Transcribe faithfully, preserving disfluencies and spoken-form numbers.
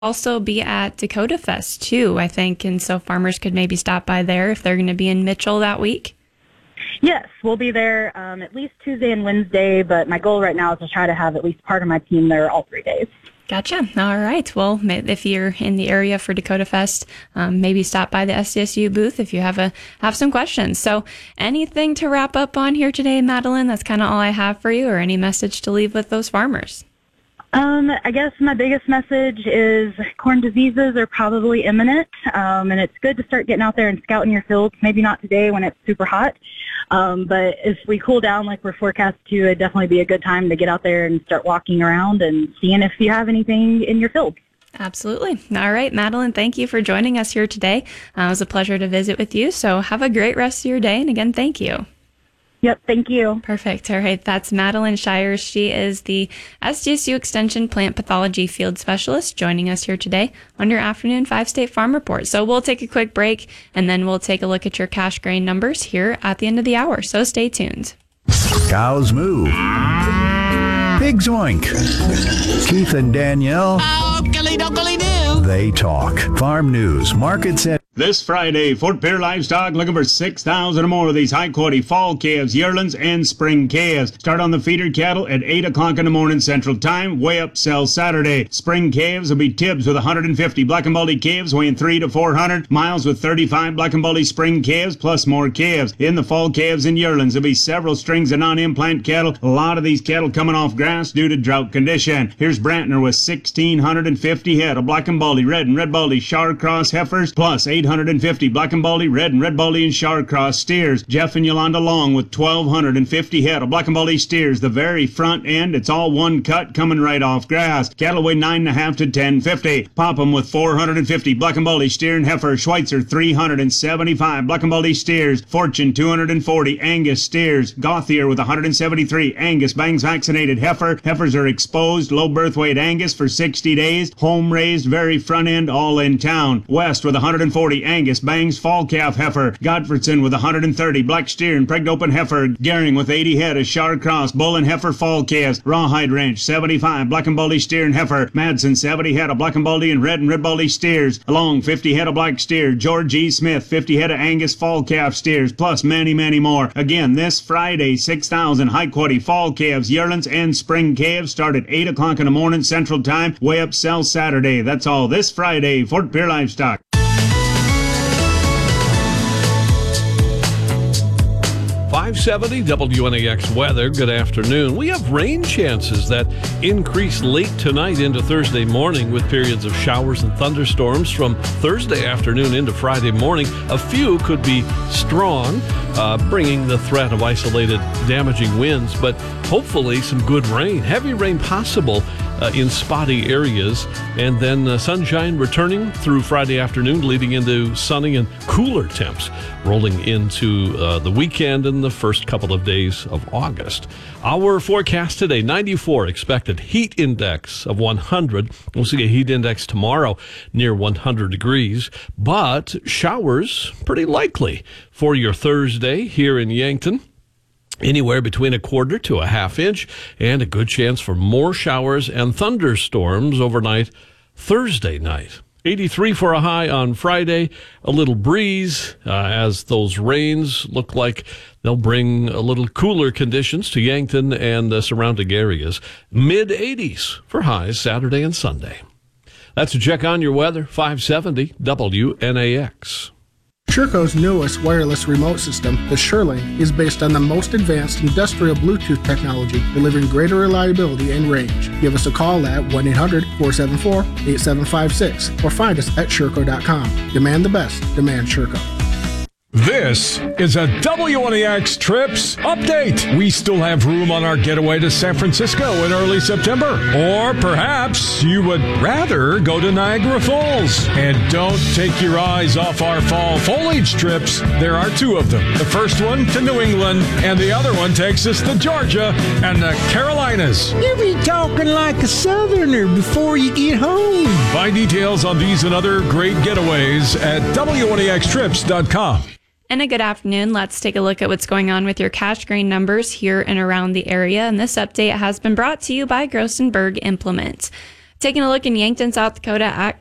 also be at Dakota Fest too, I think, and so farmers could maybe stop by there if they're going to be in Mitchell that week. Yes, we'll be there um, at least Tuesday and Wednesday, but my goal right now is to try to have at least part of my team there all three days. Gotcha. All right. Well, if you're in the area for Dakota Fest, um, maybe stop by the S D S U booth if you have a have some questions. So anything to wrap up on here today, Madeline? That's kind of all I have for you, or any message to leave with those farmers? Um, I guess my biggest message is corn diseases are probably imminent, um, and it's good to start getting out there and scouting your fields. Maybe not today when it's super hot, um, but if we cool down like we're forecast to, it'd definitely be a good time to get out there and start walking around and seeing if you have anything in your field. Absolutely. All right, Madeline, thank you for joining us here today. Uh, it was a pleasure to visit with you, so have a great rest of your day, and again, thank you. Yep, thank you. Perfect. All right, that's Madeline Shires. She is the S D S U Extension Plant Pathology Field Specialist joining us here today on your afternoon Five State Farm Report. So we'll take a quick break, and then we'll take a look at your cash grain numbers here at the end of the hour. So stay tuned. Cows moo. Pigs oink. Keith and Danielle. Oh, do. They talk. Farm news, markets, and This Friday, Fort Pierre Livestock looking for six thousand or more of these high-quality fall calves, yearlings, and spring calves. Start on the feeder cattle at eight o'clock in the morning Central Time. Weigh up sell Saturday. Spring calves will be Tibbs with one hundred fifty black and baldy calves weighing three to four hundred. Miles with thirty-five black and baldy spring calves plus more calves. In the fall calves and yearlings, there'll be several strings of non-implant cattle. A lot of these cattle coming off grass due to drought condition. Here's Brantner with one thousand six hundred fifty head of black and baldy, red and red baldy Char Cross heifers plus eight hundred fifty black and baldy, red and red baldy and Char Cross steers. Jeff and Yolanda Long with twelve fifty head of black and baldy steers. The very front end, it's all one cut coming right off grass. Cattle weigh nine and a half to ten fifty. Popham with four hundred fifty black and baldy steer and heifer. Schweitzer three hundred seventy-five black and baldy steers. Fortune two hundred forty Angus steers. Gauthier with one hundred seventy-three Angus bangs vaccinated heifer. Heifers are exposed, low birth weight Angus for sixty days. Home raised, very front end, all in town. West with one hundred forty Angus bangs fall calf heifer. Godfredson with one hundred thirty black steer and pregnant open heifer. Gehring with eighty head of Char Cross bull and heifer fall calves. Rawhide Ranch seventy-five black and baldy steer and heifer. Madsen seventy head of black and baldy and red and red baldy steers. Along fifty head of black steer. George E. Smith fifty head of Angus fall calf steers, plus many many more. Again, this Friday, six thousand high quality fall calves, yearlings, and spring calves start at eight o'clock in the morning Central Time. Weigh up sell Saturday. That's all this Friday. Fort Pierre Livestock. five seventy W N A X weather. Good afternoon. We have rain chances that increase late tonight into Thursday morning with periods of showers and thunderstorms from Thursday afternoon into Friday morning. A few could be strong, uh, bringing the threat of isolated damaging winds, but hopefully some good rain. Heavy rain possible Uh, in spotty areas, and then uh, sunshine returning through Friday afternoon, leading into sunny and cooler temps rolling into uh, the weekend and the first couple of days of August. Our forecast today, ninety-four expected, heat index of one hundred. We'll see a heat index tomorrow near one hundred degrees, but showers pretty likely for your Thursday here in Yankton. Anywhere between a quarter to a half inch, and a good chance for more showers and thunderstorms overnight Thursday night. eighty-three for a high on Friday, a little breeze uh, as those rains look like they'll bring a little cooler conditions to Yankton and the surrounding areas. mid eighties for highs Saturday and Sunday. That's a check on your weather, five seventy W N A X. Sherco's newest wireless remote system, the SureLink, is based on the most advanced industrial Bluetooth technology, delivering greater reliability and range. Give us a call at one eight hundred four seven four eight seven five six or find us at Sherco dot com. Demand the best. Demand Sherco. This is a W N A X Trips update. We still have room on our getaway to San Francisco in early September. Or perhaps you would rather go to Niagara Falls. And don't take your eyes off our fall foliage trips. There are two of them. The first one to New England, and the other one takes us to Georgia and the Carolinas. You be talking like a southerner before you get home. Find details on these and other great getaways at W N A X trips dot com. And a good afternoon. Let's take a look at what's going on with your cash grain numbers here and around the area. And this update has been brought to you by Grossenberg Implements. Taking a look in Yankton, South Dakota at